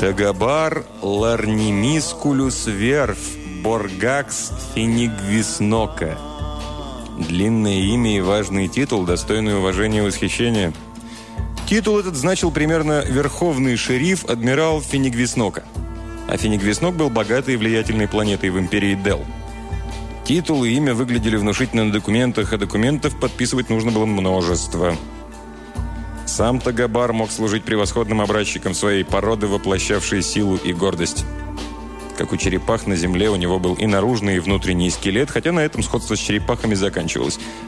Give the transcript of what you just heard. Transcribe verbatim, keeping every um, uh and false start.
Тагабар ларнимискулюс верф боргакс финигвиснока. Длинное имя и важный титул, достойный уважения и восхищения. Титул этот значил примерно «Верховный шериф адмирал Финигвиснока». А Финигвиснок был богатой и влиятельной планетой в империи Дел. Титул и имя выглядели внушительно на документах, а документов подписывать нужно было множество. Сам Тагабар мог служить превосходным образчиком своей породы, воплощавшей силу и гордость. Как у черепах на земле, у него был и наружный, и внутренний скелет, хотя на этом сходство с черепахами заканчивалось.